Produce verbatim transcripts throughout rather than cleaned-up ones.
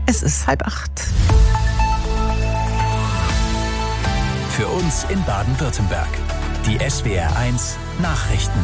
Es ist halb acht. Für uns in Baden-Württemberg. Die S W R eins Nachrichten.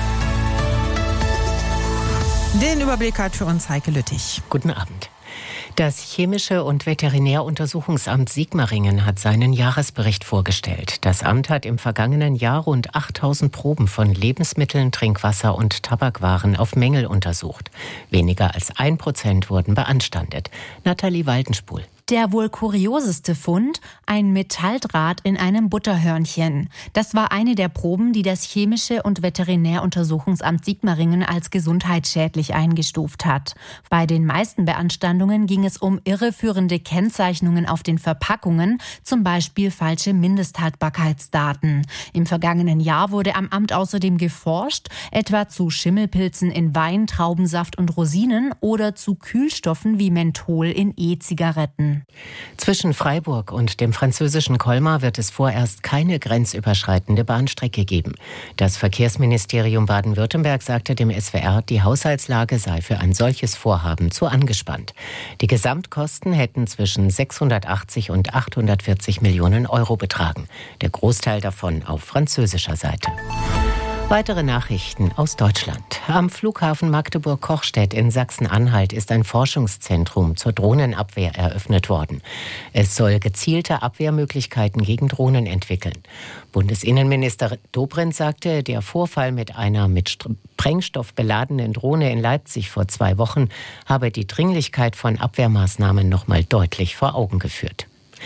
Den Überblick hat für uns Heike Lüttich. Guten Abend. Das Chemische und Veterinäruntersuchungsamt Sigmaringen hat seinen Jahresbericht vorgestellt. Das Amt hat im vergangenen Jahr rund achttausend Proben von Lebensmitteln, Trinkwasser und Tabakwaren auf Mängel untersucht. Weniger als ein Prozent wurden beanstandet. Nathalie Waldenspul. Der wohl kurioseste Fund: ein Metalldraht in einem Butterhörnchen. Das war eine der Proben, die das Chemische und Veterinäruntersuchungsamt Sigmaringen als gesundheitsschädlich eingestuft hat. Bei den meisten Beanstandungen ging es um irreführende Kennzeichnungen auf den Verpackungen, zum Beispiel falsche Mindesthaltbarkeitsdaten. Im vergangenen Jahr wurde am Amt außerdem geforscht, etwa zu Schimmelpilzen in Wein, Traubensaft und Rosinen oder zu Kühlstoffen wie Menthol in E-Zigaretten. Zwischen Freiburg und dem französischen Colmar wird es vorerst keine grenzüberschreitende Bahnstrecke geben. Das Verkehrsministerium Baden-Württemberg sagte dem S W R, die Haushaltslage sei für ein solches Vorhaben zu angespannt. Die Gesamtkosten hätten zwischen sechshundertachtzig und achthundertvierzig Millionen Euro betragen. Der Großteil davon auf französischer Seite. Weitere Nachrichten aus Deutschland. Am Flughafen Magdeburg-Kochstedt in Sachsen-Anhalt ist ein Forschungszentrum zur Drohnenabwehr eröffnet worden. Es soll gezielte Abwehrmöglichkeiten gegen Drohnen entwickeln. Bundesinnenminister Dobrindt sagte, der Vorfall mit einer mit Sprengstoff beladenen Drohne in Leipzig vor zwei Wochen habe die Dringlichkeit von Abwehrmaßnahmen noch mal deutlich vor Augen geführt.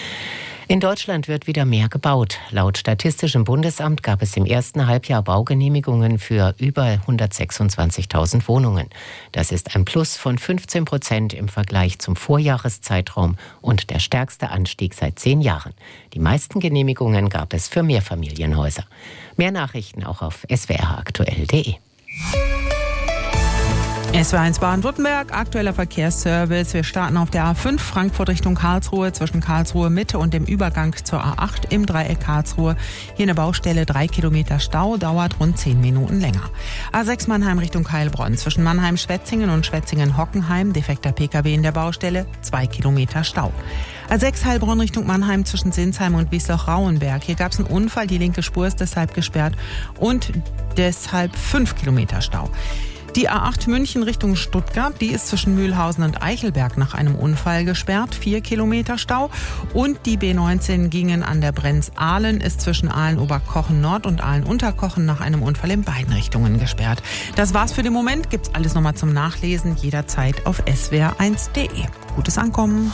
In Deutschland wird wieder mehr gebaut. Laut Statistischem Bundesamt gab es im ersten Halbjahr Baugenehmigungen für über hundertsechsundzwanzigtausend Wohnungen. Das ist ein Plus von fünfzehn Prozent im Vergleich zum Vorjahreszeitraum und der stärkste Anstieg seit zehn Jahren. Die meisten Genehmigungen gab es für Mehrfamilienhäuser. Mehr Nachrichten auch auf s w r aktuell punkt d e. S W R eins Baden-Württemberg, aktueller Verkehrsservice. Wir starten auf der A fünf Frankfurt Richtung Karlsruhe zwischen Karlsruhe Mitte und dem Übergang zur A acht im Dreieck Karlsruhe. Hier eine Baustelle, drei Kilometer Stau, dauert rund zehn Minuten länger. A sechs Mannheim Richtung Heilbronn zwischen Mannheim-Schwetzingen und Schwetzingen-Hockenheim, defekter P K W in der Baustelle, zwei Kilometer Stau. A sechs Heilbronn Richtung Mannheim zwischen Sinsheim und Wiesloch-Rauenberg. Hier gab es einen Unfall, die linke Spur ist deshalb gesperrt und deshalb fünf Kilometer Stau. Die A acht München Richtung Stuttgart, die ist zwischen Mühlhausen und Eichelberg nach einem Unfall gesperrt, vier Kilometer Stau. Und die B neunzehn Gingen an der Brenz-Ahlen ist zwischen Ahlen-Oberkochen Nord und Ahlen-Unterkochen nach einem Unfall in beiden Richtungen gesperrt. Das war's für den Moment. Gibt's alles nochmal zum Nachlesen jederzeit auf s w r eins punkt d e. Gutes Ankommen.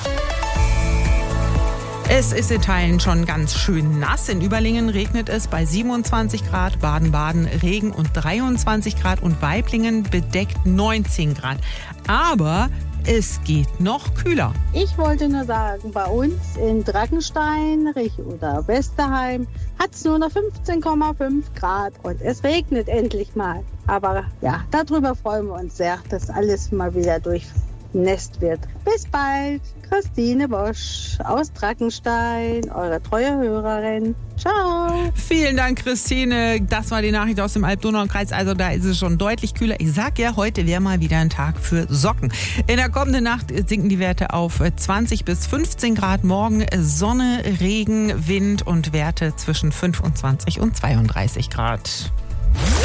Es ist in Teilen schon ganz schön nass. In Überlingen regnet es bei siebenundzwanzig Grad, Baden-Baden Regen und dreiundzwanzig Grad und Waiblingen bedeckt neunzehn Grad. Aber es geht noch kühler. Ich wollte nur sagen, bei uns in Drackenstein oder Westerheim hat es nur noch fünfzehn Komma fünf Grad und es regnet endlich mal. Aber ja, darüber freuen wir uns sehr, dass alles mal wieder durchnässt wird. Bis bald, Christine Bosch aus Drackenstein, eure treue Hörerin. Ciao. Vielen Dank, Christine. Das war die Nachricht aus dem Alb-Donau-Kreis. Also da ist es schon deutlich kühler. Ich sag ja, heute wäre mal wieder ein Tag für Socken. In der kommenden Nacht sinken die Werte auf zwanzig bis fünfzehn Grad. Morgen Sonne, Regen, Wind und Werte zwischen fünfundzwanzig und zweiunddreißig Grad.